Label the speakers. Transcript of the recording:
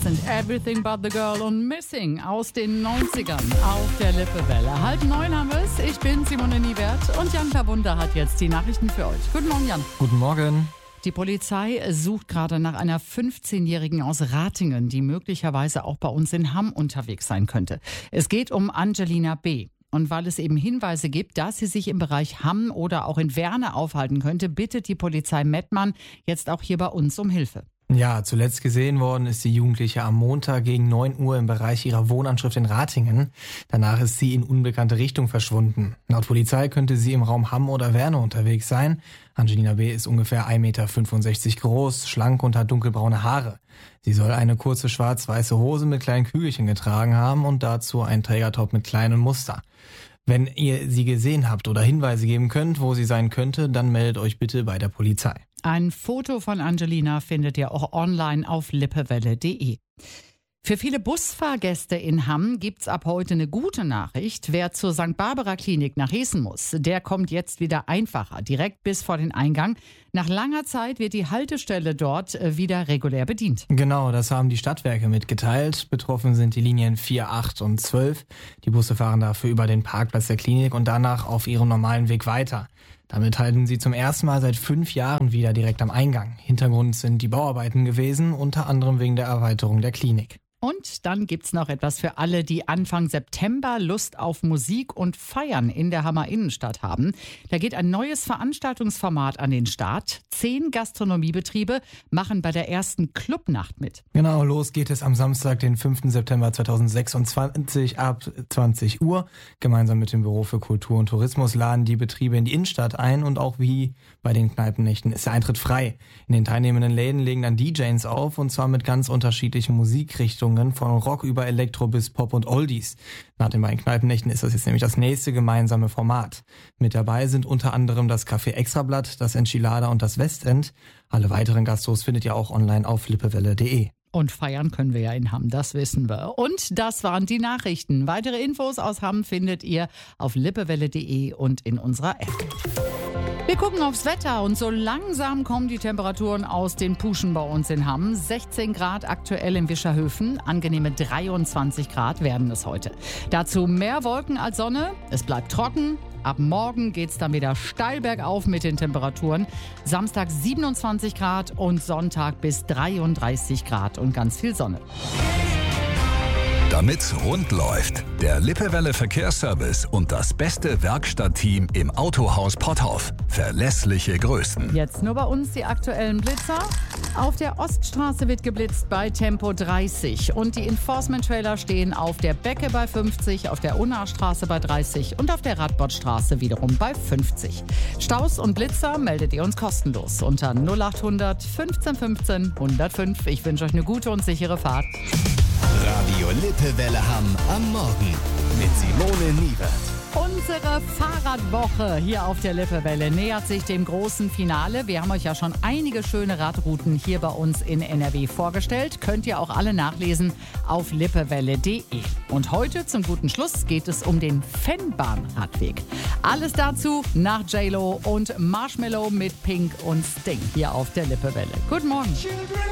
Speaker 1: sind Everything But The Girl und Missing aus den 90ern auf der Lippewelle. 8:30 haben wir es. Ich bin Simone Niewert und Jan Verwunder hat jetzt die Nachrichten für euch. Guten Morgen, Jan.
Speaker 2: Guten Morgen.
Speaker 1: Die Polizei sucht gerade nach einer 15-Jährigen aus Ratingen, die möglicherweise auch bei uns in Hamm unterwegs sein könnte. Es geht um Angelina B. Und weil es eben Hinweise gibt, dass sie sich im Bereich Hamm oder auch in Werne aufhalten könnte, bittet die Polizei Mettmann jetzt auch hier bei uns um Hilfe.
Speaker 2: Ja, zuletzt gesehen worden ist die Jugendliche am Montag gegen 9 Uhr im Bereich ihrer Wohnanschrift in Ratingen. Danach ist sie in unbekannte Richtung verschwunden. Laut Polizei könnte sie im Raum Hamm oder Werne unterwegs sein. Angelina B. ist ungefähr 1,65 Meter groß, schlank und hat dunkelbraune Haare. Sie soll eine kurze schwarz-weiße Hose mit kleinen Kügelchen getragen haben und dazu einen Trägertop mit kleinen Muster. Wenn ihr sie gesehen habt oder Hinweise geben könnt, wo sie sein könnte, dann meldet euch bitte bei der Polizei.
Speaker 1: Ein Foto von Angelina findet ihr auch online auf lippewelle.de. Für viele Busfahrgäste in Hamm gibt's ab heute eine gute Nachricht. Wer zur St. Barbara Klinik nach Hessen muss, der kommt jetzt wieder einfacher, direkt bis vor den Eingang. Nach langer Zeit wird die Haltestelle dort wieder regulär bedient.
Speaker 2: Genau, das haben die Stadtwerke mitgeteilt. Betroffen sind die Linien 4, 8 und 12. Die Busse fahren dafür über den Parkplatz der Klinik und danach auf ihrem normalen Weg weiter. Damit halten sie zum ersten Mal seit 5 Jahren wieder direkt am Eingang. Hintergrund sind die Bauarbeiten gewesen, unter anderem wegen der Erweiterung der Klinik.
Speaker 1: Und dann gibt's noch etwas für alle, die Anfang September Lust auf Musik und Feiern in der Hammer Innenstadt haben. Da geht ein neues Veranstaltungsformat an den Start. 10 Gastronomiebetriebe machen bei der ersten Clubnacht mit.
Speaker 2: Genau, los geht es am Samstag, den 5. September 2026 ab 20 Uhr. Gemeinsam mit dem Büro für Kultur und Tourismus laden die Betriebe in die Innenstadt ein und auch wie bei den Kneipennächten ist der Eintritt frei. In den teilnehmenden Läden legen dann DJs auf und zwar mit ganz unterschiedlichen Musikrichtungen. Von Rock über Elektro bis Pop und Oldies. Nach den beiden Kneipennächten ist das jetzt nämlich das nächste gemeinsame Format. Mit dabei sind unter anderem das Café Extrablatt, das Enchilada und das Westend. Alle weiteren Gastros findet ihr auch online auf lippewelle.de.
Speaker 1: Und feiern können wir ja in Hamm, das wissen wir. Und das waren die Nachrichten. Weitere Infos aus Hamm findet ihr auf lippewelle.de und in unserer App. Wir gucken aufs Wetter und so langsam kommen die Temperaturen aus den Puschen bei uns in Hamm. 16 Grad aktuell in Wischerhöfen, angenehme 23 Grad werden es heute. Dazu mehr Wolken als Sonne, es bleibt trocken. Ab morgen geht's dann wieder steil bergauf mit den Temperaturen. Samstag 27 Grad und Sonntag bis 33 Grad und ganz viel Sonne.
Speaker 3: Damit's rund läuft, der Lippewelle Verkehrsservice und das beste Werkstattteam im Autohaus Potthoff. Verlässliche Größen.
Speaker 1: Jetzt nur bei uns die aktuellen Blitzer. Auf der Oststraße wird geblitzt bei Tempo 30 und die Enforcement-Trailer stehen auf der Becke bei 50, auf der Unna-Straße bei 30 und auf der Radbottstraße wiederum bei 50. Staus und Blitzer meldet ihr uns kostenlos unter 0800 15 15 105. Ich wünsche euch eine gute und sichere Fahrt.
Speaker 4: Radio Lippewelle Hamm am Morgen mit Simone Niewert.
Speaker 1: Unsere Fahrradwoche hier auf der Lippewelle nähert sich dem großen Finale. Wir haben euch ja schon einige schöne Radrouten hier bei uns in NRW vorgestellt. Könnt ihr auch alle nachlesen auf lippewelle.de. Und heute zum guten Schluss geht es um den Fennbahn-Radweg. Alles dazu nach J-Lo und Marshmello mit Pink und Sting hier auf der Lippewelle. Guten Morgen.